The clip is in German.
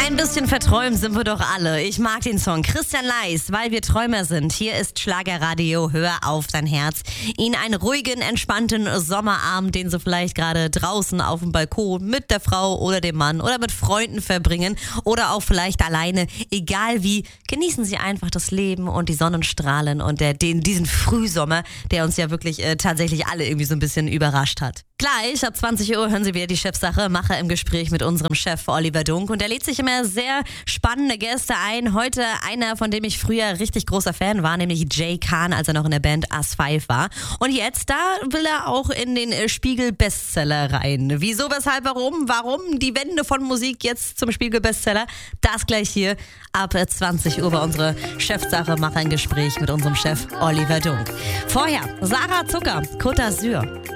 Ein bisschen verträumt sind wir doch alle. Ich mag den Song Christian Leis, weil wir Träumer sind. Hier ist Schlagerradio, hör auf dein Herz. Ihnen einen ruhigen, entspannten Sommerabend, den Sie vielleicht gerade draußen auf dem Balkon mit der Frau oder dem Mann oder mit Freunden verbringen oder auch vielleicht alleine. Egal wie, genießen Sie einfach das Leben und die Sonnenstrahlen und diesen Frühsommer, der uns ja wirklich tatsächlich alle irgendwie so ein bisschen überrascht hat. Gleich ab 20 Uhr hören Sie wieder die Chefsache, Macher im Gespräch mit unserem Chef Oliver Dunk, und er lädt sich immer sehr spannende Gäste ein. Heute einer, von dem ich früher richtig großer Fan war, nämlich Jay Khan, als er noch in der Band As 5 war. Und jetzt, da will er auch in den Spiegel-Bestseller rein. Wieso, weshalb, warum? Warum die Wende von Musik jetzt zum Spiegel-Bestseller? Das gleich hier ab 20 Uhr bei unserer Chefsache, Macher im Gespräch mit unserem Chef Oliver Dunk. Vorher Sarah Zucker, Côte d'Azur.